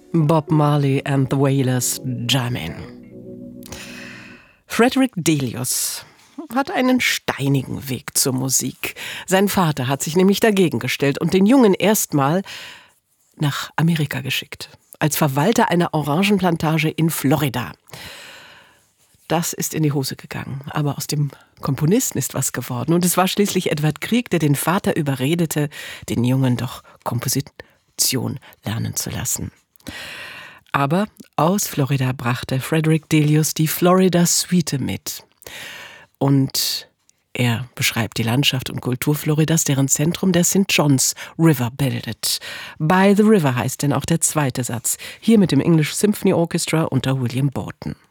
Bob Marley and the Wailers jamming. Frederick Delius hat einen steinigen Weg zur Musik. Sein Vater hat sich nämlich dagegen gestellt und den Jungen erstmal nach Amerika geschickt. Als Verwalter einer Orangenplantage in Florida. Das ist in die Hose gegangen. Aber aus dem Komponisten ist was geworden. Und es war schließlich Edward Grieg, der den Vater überredete, den Jungen doch Komposition lernen zu lassen. Aber aus Florida brachte Frederick Delius die Florida Suite mit. Und er beschreibt die Landschaft und Kultur Floridas, deren Zentrum der St. John's River bildet. By the River heißt denn auch der zweite Satz. Hier mit dem English Symphony Orchestra unter William Borton.